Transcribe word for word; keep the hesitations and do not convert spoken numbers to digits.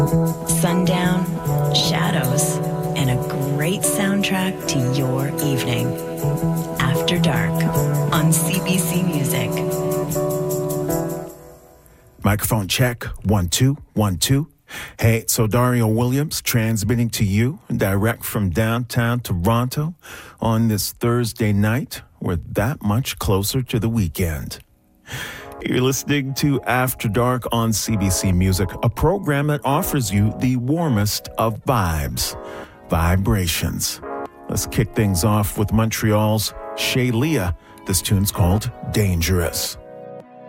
sundown, shadows, and a great soundtrack to your evening. After Dark on C B C Music. Microphone check, one, two, one, two. Hey, it's Dario Williams transmitting to you direct from downtown Toronto on this Thursday night. We're that much closer to the weekend. You're listening to After Dark on C B C Music, a program that offers you the warmest of vibes, vibrations. Let's kick things off with Montreal's Shay Leah. This tune's called Dangerous.